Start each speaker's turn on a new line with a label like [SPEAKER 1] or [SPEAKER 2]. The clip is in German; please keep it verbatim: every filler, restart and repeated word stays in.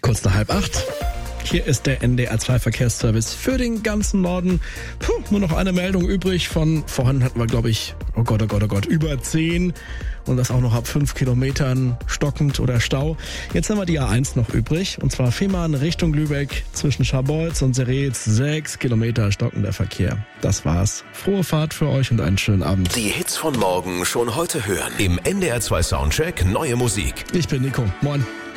[SPEAKER 1] Kurz nach halb acht. Hier ist der N D R zwei Verkehrsservice für den ganzen Norden. Puh, nur noch eine Meldung übrig von, vorhin hatten wir glaube ich, oh Gott, oh Gott, oh Gott, über zehn und das auch noch ab fünf Kilometern stockend oder Stau. Jetzt haben wir die A eins noch übrig und zwar Fehmarn Richtung Lübeck zwischen Scharbeutz und Seretz, sechs Kilometer stockender Verkehr. Das war's. Frohe Fahrt für euch und einen schönen Abend.
[SPEAKER 2] Die Hits von morgen schon heute hören. Im N D R zwei Soundcheck neue Musik.
[SPEAKER 1] Ich bin Nico. Moin.